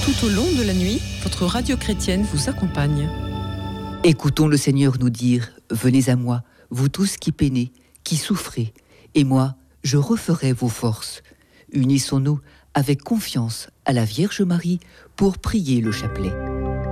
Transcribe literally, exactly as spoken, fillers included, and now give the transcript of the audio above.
Tout au long de la nuit, votre radio chrétienne vous accompagne. Écoutons le Seigneur nous dire « Venez à moi, vous tous qui peinez, qui souffrez, et moi, je referai vos forces. » Unissons-nous avec confiance à la Vierge Marie pour prier le chapelet.